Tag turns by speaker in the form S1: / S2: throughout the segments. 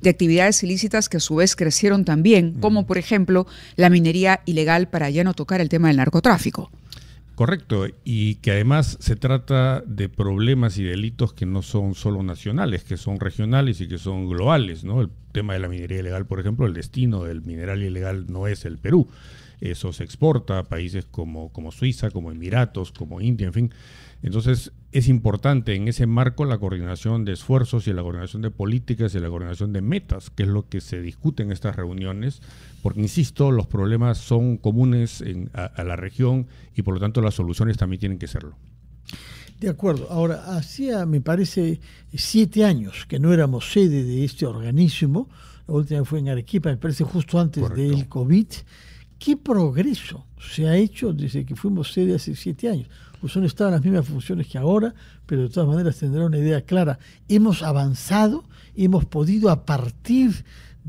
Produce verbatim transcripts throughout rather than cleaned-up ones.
S1: de actividades ilícitas que a su vez crecieron también, como por ejemplo la minería ilegal, para ya no tocar el tema del narcotráfico.
S2: Correcto, y que además se trata de problemas y delitos que no son solo nacionales, que son regionales y que son globales, ¿no? El tema de la minería ilegal, por ejemplo, el destino del mineral ilegal no es el Perú. Eso se exporta a países como, como Suiza, como Emiratos, como India, en fin. Entonces, es importante en ese marco la coordinación de esfuerzos y la coordinación de políticas y la coordinación de metas, que es lo que se discute en estas reuniones, porque, insisto, los problemas son comunes en, a, a la región y, por lo tanto, las soluciones también tienen que serlo.
S3: De acuerdo. Ahora, hacía, me parece, siete años que no éramos sede de este organismo. La última fue en Arequipa, me parece justo antes Correcto. del COVID. ¿Qué progreso se ha hecho desde que fuimos sede hace siete años? Pues no estaban las mismas funciones que ahora, pero de todas maneras tendrá una idea clara. Hemos avanzado, hemos podido a partir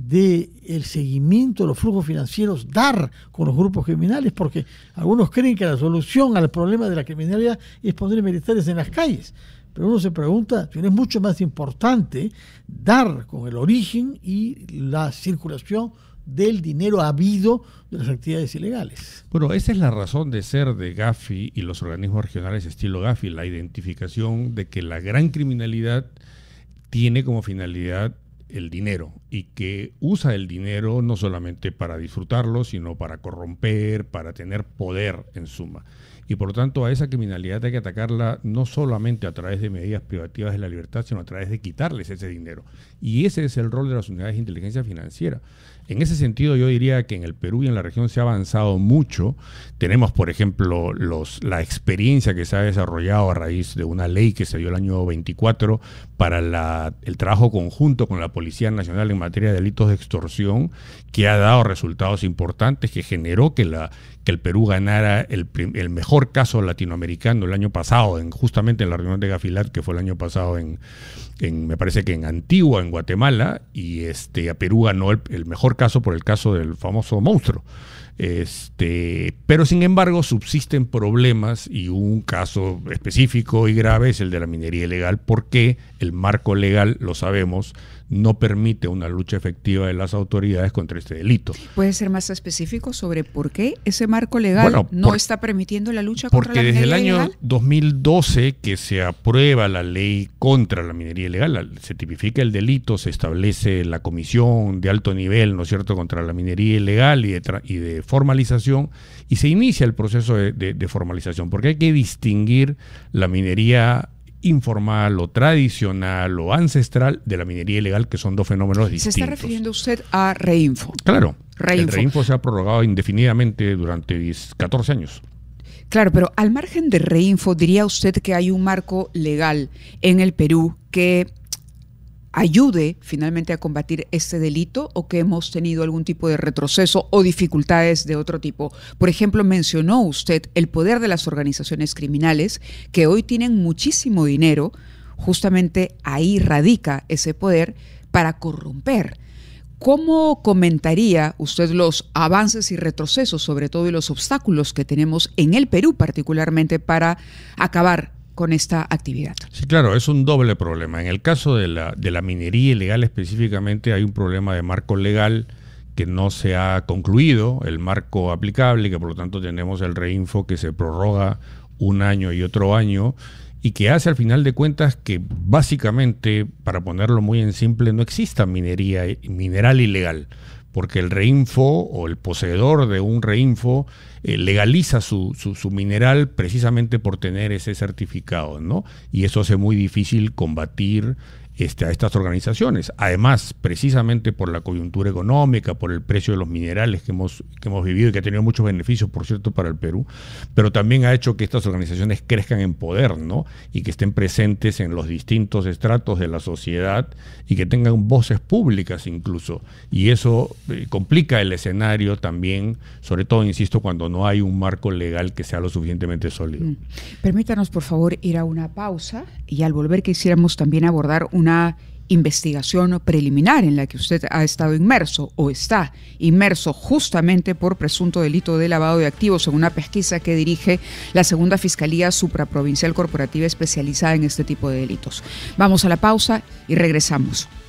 S3: del seguimiento de los flujos financieros dar con los grupos criminales, porque algunos creen que la solución al problema de la criminalidad es poner militares en las calles. Pero uno se pregunta si no es mucho más importante dar con el origen y la circulación del dinero habido de las actividades ilegales.
S2: Bueno, esa es la razón de ser de Gafi y los organismos regionales estilo Gafi, la identificación de que la gran criminalidad tiene como finalidad el dinero y que usa el dinero no solamente para disfrutarlo, sino para corromper, para tener poder en suma. Y por lo tanto a esa criminalidad hay que atacarla no solamente a través de medidas privativas de la libertad, sino a través de quitarles ese dinero. Y ese es el rol de las unidades de inteligencia financiera. En ese sentido yo diría que en el Perú y en la región se ha avanzado mucho. Tenemos, por ejemplo, los, la experiencia que se ha desarrollado a raíz de una ley que se dio el año veinticuatro para la, el trabajo conjunto con la Policía Nacional en materia de delitos de extorsión, que ha dado resultados importantes, que generó que, la, que el Perú ganara el, el mejor caso latinoamericano el año pasado, en, justamente en la reunión de Gafilat, que fue el año pasado en, en me parece que en Antigua, en Guatemala, y este, a Perú ganó el, el mejor caso por el caso del famoso monstruo. Este, pero sin embargo subsisten problemas y un caso específico y grave es el de la minería ilegal, porque el marco legal, lo sabemos, no permite una lucha efectiva de las autoridades contra este delito.
S1: ¿Puede ser más específico sobre por qué ese marco legal bueno,
S2: por,
S1: no está permitiendo la lucha contra la minería ilegal?
S2: Porque desde el año dos mil doce que se aprueba la ley contra la minería ilegal, se tipifica el delito, se establece la comisión de alto nivel, ¿no es cierto?, contra la minería ilegal y de, y de formalización, y se inicia el proceso de, de, de formalización, porque hay que distinguir la minería informal o tradicional o ancestral de la minería ilegal, que son dos fenómenos distintos.
S1: ¿Se está refiriendo usted a Reinfo?
S2: Claro,
S1: Reinfo.
S2: El Reinfo se ha prorrogado indefinidamente durante catorce años.
S1: Claro, pero al margen de Reinfo, ¿diría usted que hay un marco legal en el Perú que ayude finalmente a combatir este delito, o que hemos tenido algún tipo de retroceso o dificultades de otro tipo? Por ejemplo, mencionó usted el poder de las organizaciones criminales, que hoy tienen muchísimo dinero. Justamente ahí radica ese poder para corromper. ¿Cómo comentaría usted los avances y retrocesos, sobre todo, y los obstáculos que tenemos en el Perú particularmente para acabar con esta actividad?
S2: Sí, claro, es un doble problema. En el caso de la, de la minería ilegal específicamente hay un problema de marco legal que no se ha concluido, el marco aplicable, y que por lo tanto tenemos el Reinfo que se prorroga un año y otro año, y que hace al final de cuentas que básicamente, para ponerlo muy en simple, no exista minería mineral ilegal, porque el Reinfo o el poseedor de un Reinfo eh, legaliza su, su, su mineral precisamente por tener ese certificado, ¿no? Y eso hace muy difícil combatir este, a estas organizaciones. Además, precisamente por la coyuntura económica, por el precio de los minerales que hemos, que hemos vivido y que ha tenido muchos beneficios, por cierto, para el Perú, pero también ha hecho que estas organizaciones crezcan en poder, ¿no? Y que estén presentes en los distintos estratos de la sociedad y que tengan voces públicas incluso. Y eso eh, complica el escenario también, sobre todo, insisto, cuando no hay un marco legal que sea lo suficientemente sólido. Mm.
S1: Permítanos, por favor, ir a una pausa, y al volver quisiéramos también abordar un una investigación preliminar en la que usted ha estado inmerso o está inmerso justamente por presunto delito de lavado de activos, en una pesquisa que dirige la Segunda Fiscalía Supraprovincial Corporativa especializada en este tipo de delitos. Vamos a la pausa y regresamos.